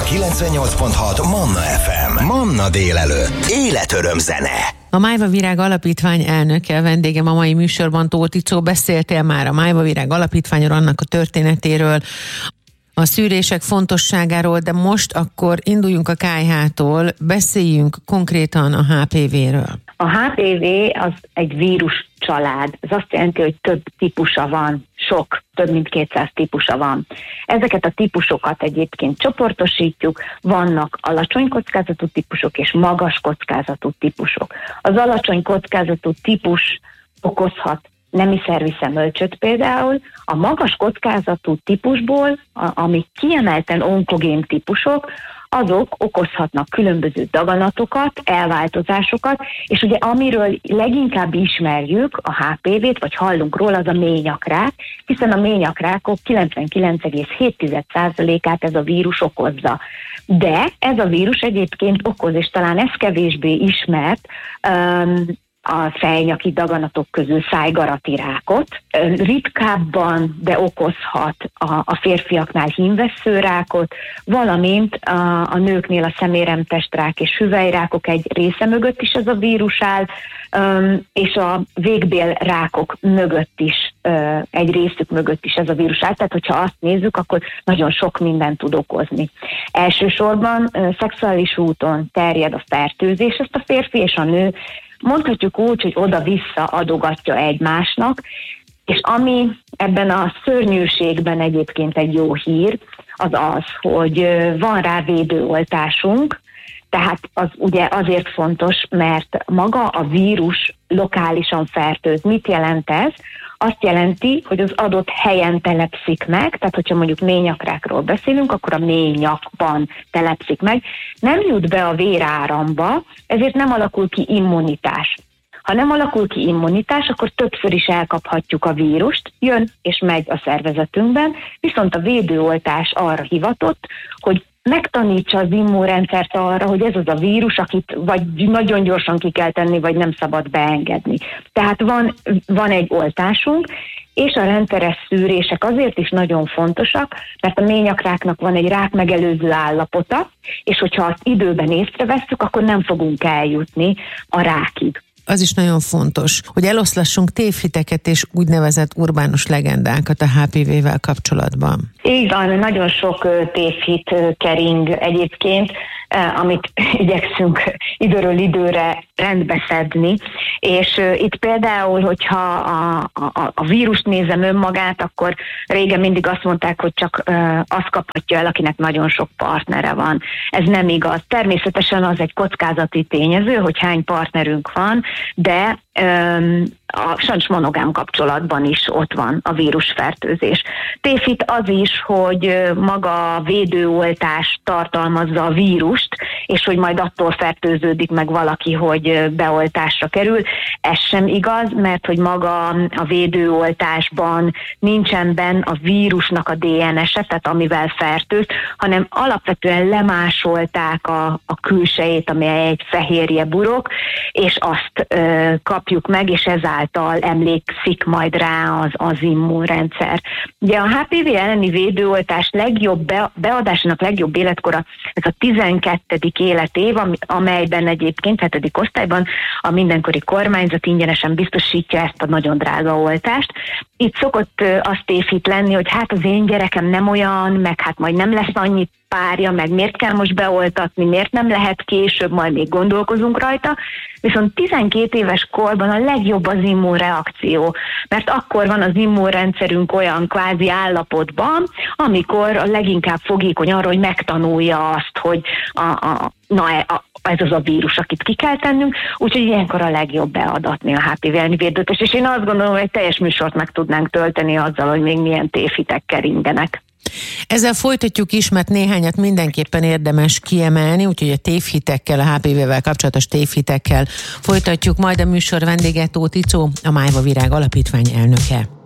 a 98.6 Manna FM. Manna délelőtt. Életöröm zene. A Májva Virág Alapítvány elnöke, a vendégem a mai műsorban, Tóth Icó. Beszéltél már a Májva Virág Alapítványról, annak a történetéről, a szűrések fontosságáról, de most akkor induljunk a KH-tól, beszéljünk konkrétan a HPV-ről. A HPV az egy vírus család. Ez azt jelenti, hogy több típusa van, több mint 200 típusa van. Ezeket a típusokat egyébként csoportosítjuk, vannak alacsony kockázatú típusok és magas kockázatú típusok. Az alacsony kockázatú típus okozhat nemi szervi szemölcsöt például, a magas kockázatú típusból, amik kiemelten onkogén típusok, azok okozhatnak különböző daganatokat, elváltozásokat, és ugye amiről leginkább ismerjük a HPV-t, vagy hallunk róla, az a ményakrák, hiszen a ményakrákok 99,7%-át ez a vírus okozza. De ez a vírus egyébként okoz, és talán ez kevésbé ismert, a fejnyaki daganatok közül szájgarati rákot. Ritkábban, de okozhat a férfiaknál hímvesszőrákot, valamint a nőknél a szeméremtestrák és hüvelyrákok egy része mögött is ez a vírus áll, és a végbélrákok mögött is, egy részük mögött is ez a vírus áll. Tehát, hogyha azt nézzük, akkor nagyon sok mindent tud okozni. Elsősorban szexuális úton terjed a fertőzés, ezt a férfi és a nő mondhatjuk úgy, hogy oda-vissza adogatja egymásnak, és ami ebben a szörnyűségben egyébként egy jó hír, az az, hogy van rá védőoltásunk, tehát az ugye azért fontos, mert maga a vírus lokálisan fertőz. Mit jelent ez? Azt jelenti, hogy az adott helyen telepszik meg, tehát hogyha mondjuk ményakrákról beszélünk, akkor a ményakban telepszik meg, nem jut be a véráramba, ezért nem alakul ki immunitás. Ha nem alakul ki immunitás, akkor többször is elkaphatjuk a vírust, jön és megy a szervezetünkben, viszont a védőoltás arra hivatott, hogy megtanítsa az immunrendszert arra, hogy ez az a vírus, akit vagy nagyon gyorsan ki kell tenni, vagy nem szabad beengedni. Tehát van egy oltásunk, és a rendszeres szűrések azért is nagyon fontosak, mert a ményakráknak van egy rákmegelőző állapota, és hogyha azt időben észrevesszük, akkor nem fogunk eljutni a rákig. Az is nagyon fontos, hogy eloszlassunk tévhiteket és úgynevezett urbánus legendákat a HPV-vel kapcsolatban. Így van, nagyon sok tévhit kering egyébként, amit igyekszünk időről időre rendbe szedni, és itt például, hogyha a vírust nézem önmagát, akkor régen mindig azt mondták, hogy csak azt kaphatja el, akinek nagyon sok partnere van. Ez nem igaz. Természetesen az egy kockázati tényező, hogy hány partnerünk van, de sajnos monogám kapcsolatban is ott van a vírusfertőzés. Tévhit az is, hogy maga a védőoltás tartalmazza a vírust, és hogy majd attól fertőződik meg valaki, hogy beoltásra kerül. Ez sem igaz, mert hogy maga a védőoltásban nincsen benne a vírusnak a DNS-e, tehát amivel fertőz, hanem alapvetően lemásolták a külsejét, amely egy fehérje burok, és azt kapjuk meg, és ezáltal emlékszik majd rá az immunrendszer. Ugye a HPV elleni védőoltás legjobb beadásának legjobb életkora ez a 12. életév, amelyben egyébként 7. osztályban a mindenkori kormányzat ingyenesen biztosítja ezt a nagyon drága oltást. Itt szokott az tévhit lenni, hogy hát az én gyerekem nem olyan, meg hát majd nem lesz annyi párja, meg miért kell most beoltatni, miért nem lehet később, majd még gondolkozunk rajta. Viszont 12 éves korban a legjobb az immunreakció, mert akkor van az immunrendszerünk olyan kvázi állapotban, amikor a leginkább fogékony arra, hogy megtanulja azt, hogy ez az a vírus, akit ki kell tennünk, úgyhogy ilyenkor a legjobb beadatni a HPV elleni védőoltást, és én azt gondolom, hogy egy teljes műsort meg tudnánk tölteni azzal, hogy még milyen tévhitek keringenek. Ezzel folytatjuk is, mert néhányat mindenképpen érdemes kiemelni, úgyhogy a tévhitekkel, a HPV-vel kapcsolatos tévhitekkel folytatjuk majd. A műsor vendége Tóth Icó, a Májva Virág Alapítvány elnöke.